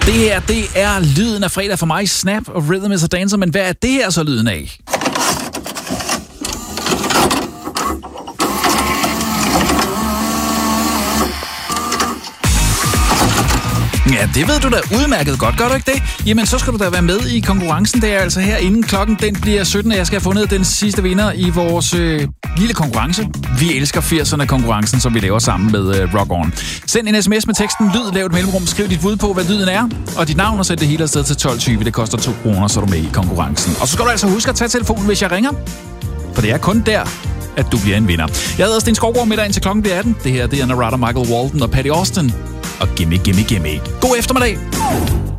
Det her, det er lyden af fredag for mig, Snap og Rhythm is a Dancer, men hvad er det her så lyden af? Ja, det ved du da udmærket godt, gør du ikke det? Jamen, så skal du da være med i konkurrencen. Det er altså her, inden klokken den bliver 17, og jeg skal have fundet den sidste vinder i vores lille konkurrence. Vi elsker 80'erne-konkurrencen, som vi laver sammen med Rock On. Send en sms med teksten lyd, lav et mellemrum, skriv dit bud på, hvad lyden er, og dit navn, og sæt det hele afsted til 12.20. Det koster 2 kroner, så er du med i konkurrencen. Og så skal du altså huske at tage telefonen, hvis jeg ringer, for det er kun der, at du bliver en vinder. Jeg hedder Sten Skovgaard med dig indtil klokken bliver 18. Det her, det er Narada, Michael Walden og Patty Austin. Og gimme, gimme, gimme. God eftermiddag.